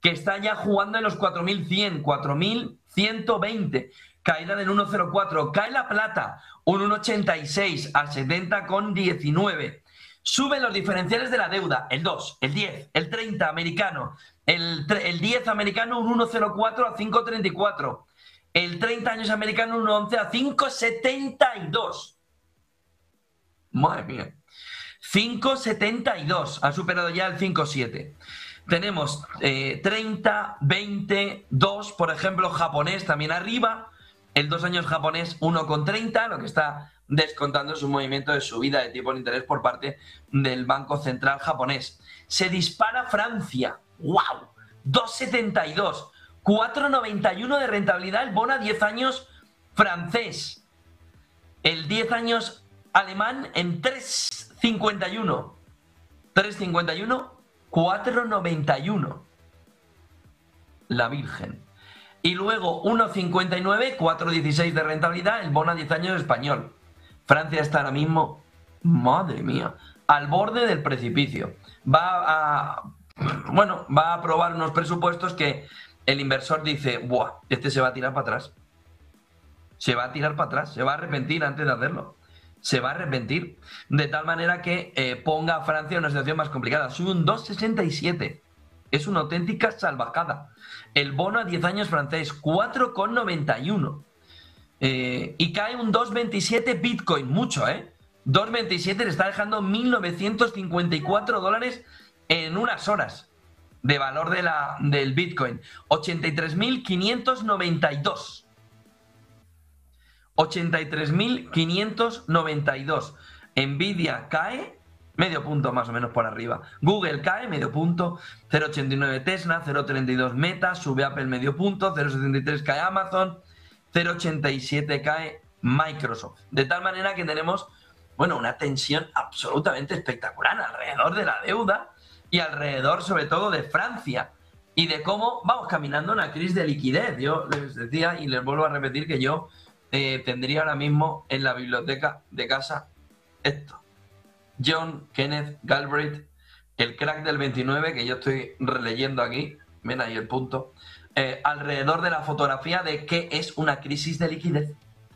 que está ya jugando en los 4.100, 4.120, caída del 1,04. Cae la plata, un 1,86 a 70,19. Suben los diferenciales de la deuda, el 2, el 10, el 30 americano, el 10 americano un 1,04 a 5,34. El 30 años americano un 11 a 5,72. Madre mía. 5,72. Ha superado ya el 5,7. Tenemos 30, 20, 2, por ejemplo, japonés también arriba. El 2 años japonés 1,30, lo que está descontando es un movimiento de subida de tipo de interés por parte del Banco Central japonés. Se dispara Francia. ¡Wow! 2,72. 4,91 de rentabilidad el bono a 10 años francés. El 10 años alemán en 3,51. 3,51, 4,91. La Virgen. Y luego 1,59, 4,16 de rentabilidad el bono a 10 años español. Francia está ahora mismo, madre mía, al borde del precipicio. Va a aprobar unos presupuestos que el inversor dice, ¡buah! Este se va a tirar para atrás. Se va a tirar para atrás, se va a arrepentir antes de hacerlo. Se va a arrepentir. De tal manera que ponga a Francia en una situación más complicada. Sube un 2,67. Es una auténtica salvajada. El bono a 10 años francés, 4,91. Y cae un 2,27 Bitcoin. Mucho, ¿eh? 2,27 le está dejando $1.954 en unas horas de valor del Bitcoin. 83.592. 83.592. Nvidia cae medio punto más o menos por arriba. Google cae medio punto. 0,89 Tesla, 0,32 Meta, sube Apple medio punto. 0,73 cae Amazon. 0,87 cae Microsoft. De tal manera que tenemos, una tensión absolutamente espectacular alrededor de la deuda y alrededor sobre todo de Francia y de cómo vamos caminando una crisis de liquidez. Yo les decía y les vuelvo a repetir que yo tendría ahora mismo en la biblioteca de casa esto. John Kenneth Galbraith, el crack del 29, que yo estoy releyendo aquí, ven ahí el punto, alrededor de la fotografía de qué es una crisis de liquidez.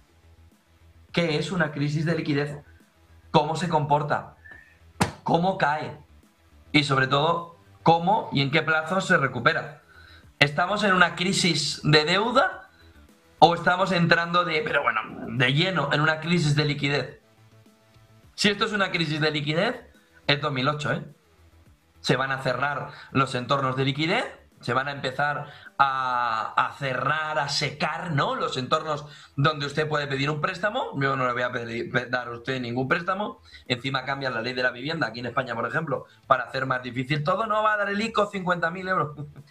¿Qué es una crisis de liquidez? ¿Cómo se comporta? ¿Cómo cae? Y sobre todo, ¿cómo y en qué plazo se recupera? ¿Estamos en una crisis de deuda o estamos entrando de lleno en una crisis de liquidez? Si esto es una crisis de liquidez, es 2008, ¿eh? Se van a cerrar los entornos de liquidez, se van a empezar a cerrar, a secar, ¿no? Los entornos donde usted puede pedir un préstamo. Yo no le voy a dar a usted ningún préstamo. Encima cambian la ley de la vivienda, aquí en España, por ejemplo, para hacer más difícil todo. No va a dar el ICO 50.000 euros.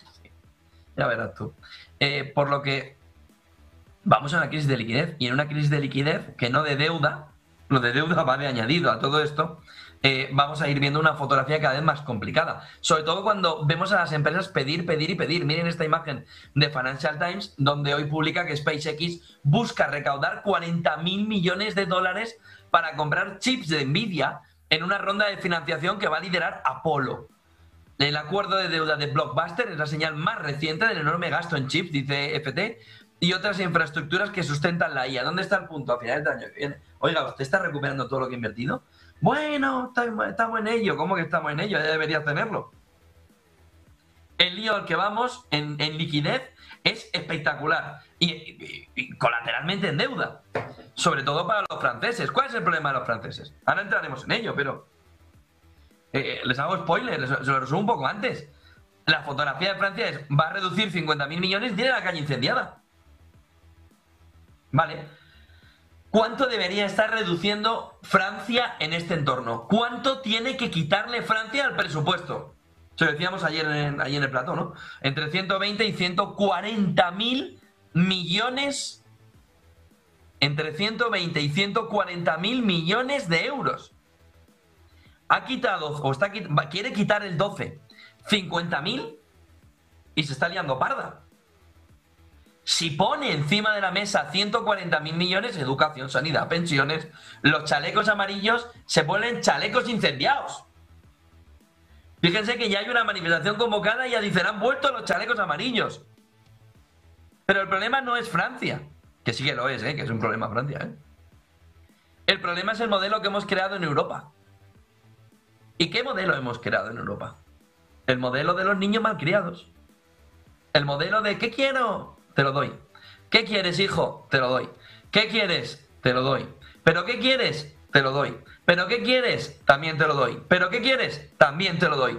Ya verás tú. Por lo que vamos a una crisis de liquidez, y en una crisis de liquidez que no de deuda, lo de deuda va de añadido a todo esto, vamos a ir viendo una fotografía cada vez más complicada. Sobre todo cuando vemos a las empresas pedir y pedir. Miren esta imagen de Financial Times, donde hoy publica que SpaceX busca recaudar $40.000 millones para comprar chips de Nvidia en una ronda de financiación que va a liderar Apollo. El acuerdo de deuda de Blockbuster es la señal más reciente del enorme gasto en chips, dice FT, y otras infraestructuras que sustentan la IA. ¿Dónde está el punto a finales del año que viene? Oiga, ¿usted está recuperando todo lo que ha invertido? Bueno, estamos en ello. ¿Cómo que estamos en ello? Ya deberías tenerlo. El lío al que vamos en liquidez es espectacular y colateralmente en deuda, sobre todo para los franceses. ¿Cuál es el problema de los franceses? Ahora entraremos en ello, pero les hago spoiler, se lo resumo un poco antes. La fotografía de Francia es, va a reducir 50.000 millones y tiene la calle incendiada. Vale. ¿Cuánto debería estar reduciendo Francia en este entorno? ¿Cuánto tiene que quitarle Francia al presupuesto? Se lo decíamos ayer en el plató, ¿no? Entre 120 y 140.000 millones. Entre 120 y 140.000 millones de euros. Ha quitado, quiere quitar el 12, 50.000 y se está liando parda. Si pone encima de la mesa 140.000 millones, educación, sanidad, pensiones, los chalecos amarillos se ponen chalecos incendiados. Fíjense que ya hay una manifestación convocada y ya dicen, han vuelto los chalecos amarillos. Pero el problema no es Francia, que sí que lo es, que es un problema Francia. El problema es el modelo que hemos creado en Europa. ¿Y qué modelo hemos creado en Europa? El modelo de los niños malcriados. El modelo de ¿qué quiero? Te lo doy. ¿Qué quieres, hijo? Te lo doy. ¿Qué quieres? Te lo doy. ¿Pero qué quieres? Te lo doy. ¿Pero qué quieres? También te lo doy. ¿Pero qué quieres? También te lo doy.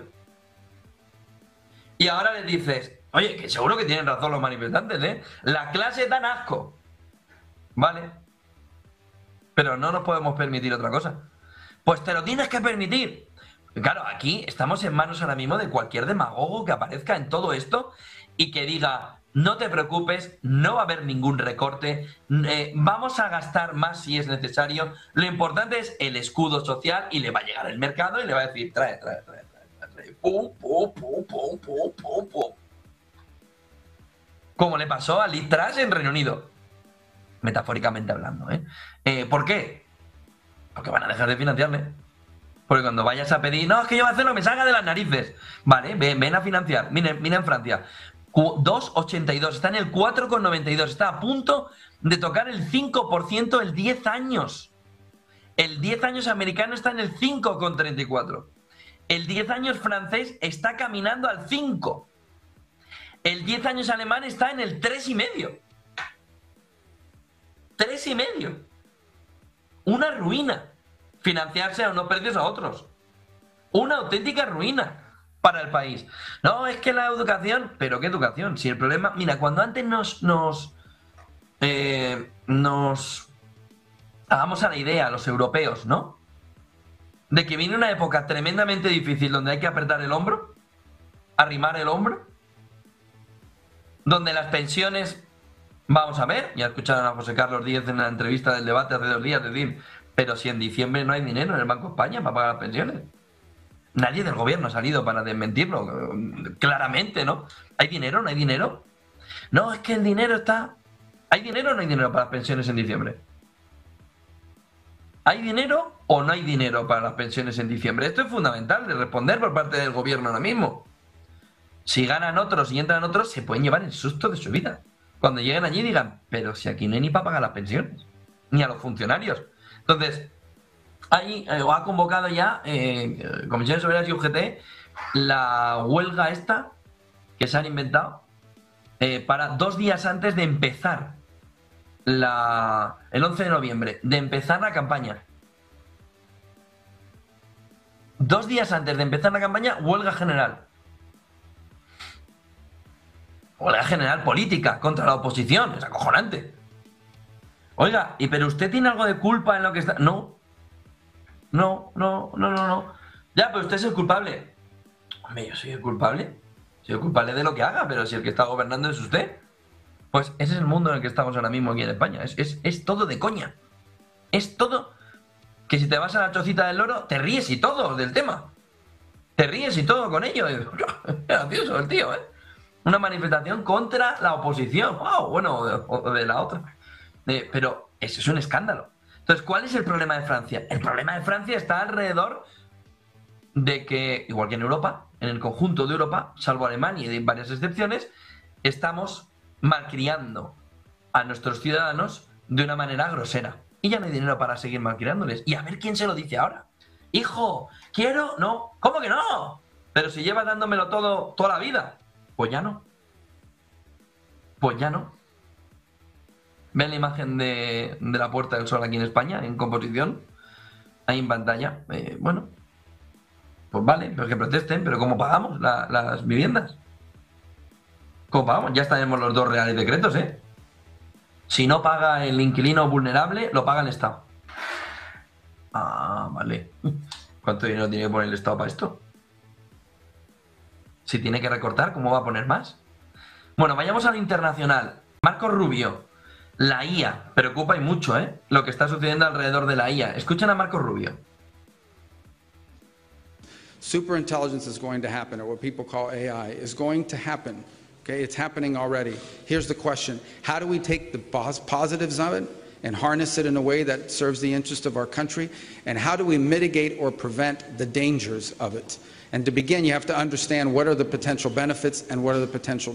Y ahora les dices, oye, que seguro que tienen razón los manifestantes, La clase da asco. ¿Vale? Pero no nos podemos permitir otra cosa. Pues te lo tienes que permitir. Claro, aquí estamos en manos ahora mismo de cualquier demagogo que aparezca en todo esto y que diga, no te preocupes, no va a haber ningún recorte, vamos a gastar más si es necesario, lo importante es el escudo social y le va a llegar el mercado y le va a decir, trae. Pum, pum, pum, pum, pum, pum, pum. Como le pasó a Liz Truss en Reino Unido, metafóricamente hablando. ¿Por qué? Porque van a dejar de financiarle. Porque cuando vayas a pedir, no, es que yo voy a hacer lo que me salga de las narices. Vale, ven a financiar. Mira en Francia. 2,82, está en el 4,92, está a punto de tocar el 5% el 10 años. El 10 años americano está en el 5,34. El 10 años francés está caminando al 5. El 10 años alemán está en el 3,5. 3,5. Una ruina. Financiarse a unos precios a otros. Una auténtica ruina para el país. No, es que la educación... ¿Pero qué educación? Si el problema... Mira, cuando antes nos hagamos a la idea, los europeos, ¿no? De que viene una época tremendamente difícil donde hay que apretar el hombro, arrimar el hombro, donde las pensiones... Vamos a ver, ya escucharon a José Carlos Díez en la entrevista del debate hace 2 días decir, pero si en diciembre no hay dinero en el Banco de España para pagar las pensiones. Nadie del gobierno ha salido para desmentirlo, claramente, ¿no? ¿Hay dinero? ¿No hay dinero? No, es que el dinero está... ¿Hay dinero o no hay dinero para las pensiones en diciembre? ¿Hay dinero o no hay dinero para las pensiones en diciembre? Esto es fundamental de responder por parte del gobierno ahora mismo. Si ganan otros y entran otros, se pueden llevar el susto de su vida. Cuando lleguen allí digan, pero si aquí no hay ni para pagar las pensiones, ni a los funcionarios. Entonces, ahí ha convocado ya Comisiones Obreras y UGT la huelga esta que se han inventado para 2 días antes de empezar el 11 de noviembre, de empezar la campaña. 2 días antes de empezar la campaña, huelga general. Huelga general política contra la oposición, es acojonante. Oiga, ¿pero usted tiene algo de culpa en lo que está...? No. Ya, pero usted es el culpable. Hombre, yo soy el culpable. Soy el culpable de lo que haga, pero si el que está gobernando es usted. Pues ese es el mundo en el que estamos ahora mismo aquí en España. Es todo de coña. Es todo que si te vas a la chocita del loro, te ríes y todo del tema. Te ríes y todo con ello. Es gracioso el tío, Una manifestación contra la oposición. Wow, bueno, o de la otra. Pero eso es un escándalo. Entonces, ¿cuál es el problema de Francia? El problema de Francia está alrededor de que, igual que en Europa, en el conjunto de Europa, salvo Alemania y varias excepciones, estamos malcriando a nuestros ciudadanos de una manera grosera. Y ya no hay dinero para seguir malcriándoles. Y a ver quién se lo dice ahora. Hijo, quiero... No, ¿cómo que no? Pero si llevas dándomelo todo, toda la vida. Pues ya no. Pues ya no. Ven la imagen de la Puerta del Sol aquí en España, en composición, ahí en pantalla. Bueno, pues vale, pero que protesten, pero ¿cómo pagamos las viviendas? ¿Cómo pagamos? Ya estaremos los 2 reales decretos, Si no paga el inquilino vulnerable, lo paga el Estado. Ah, vale. ¿Cuánto dinero tiene que poner el Estado para esto? Si tiene que recortar, ¿cómo va a poner más? Bueno, vayamos a lo internacional. Marco Rubio. La IA, preocupa y mucho, lo que está sucediendo alrededor de la IA. Escuchen a Marco Rubio. Superintelligence is going to happen, or what people call AI, is going to happen. Okay, it's happening already. Here's the question. How do we take the positives of it and harness it in a way that serves the interest of our country? And how do we mitigate or prevent the dangers of it? And to begin, you have to understand what are the potential benefits and what are the potential